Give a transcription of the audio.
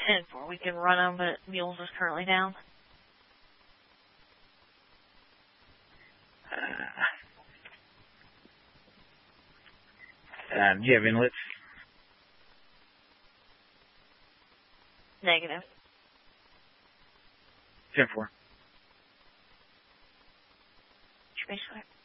10-4. We can run them, but Mules is currently down. Do you have inlets? Negative. 10-4. Space